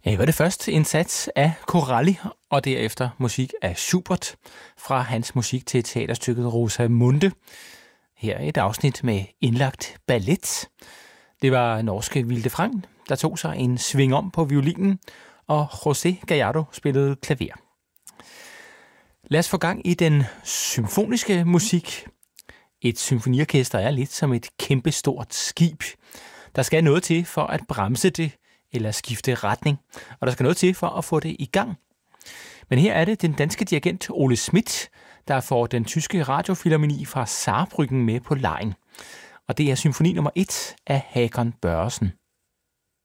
Jeg hørte først en sats af Corelli, og derefter musik af Schubert fra hans musik til teaterstykket Rosamunde. Her er et afsnit med indlagt ballet. Det var norske Vilde Frang, der tog sig en sving om på violinen, og José Gallardo spillede klaver. Lad os få gang i den symfoniske musik. Et symfoniorkester er lidt som et kæmpestort skib. Der skal noget til for at bremse det eller skifte retning, og der skal noget til for at få det i gang. Men her er det den danske dirigent Ole Schmidt, der får den tyske radiofilharmoni fra Saarbrücken med på lejen. Og det er symfoni nummer 1 af Hakon Børresen.